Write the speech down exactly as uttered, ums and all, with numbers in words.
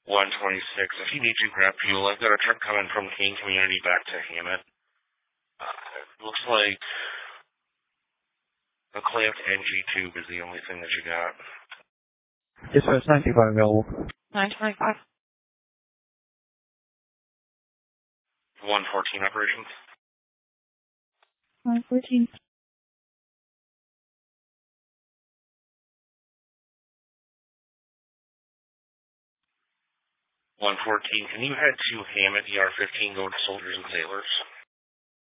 one twenty-six. If you need to grab fuel, I've got a truck coming from Kane Community back to Hammett. Uh, it looks like a clamped N G tube is the only thing that you got. Yes, sir. It's nine two five available. nine twenty-five. one fourteen operations. one fourteen. one fourteen, can you head to Hammett, E R fifteen, go to Soldiers and Sailors?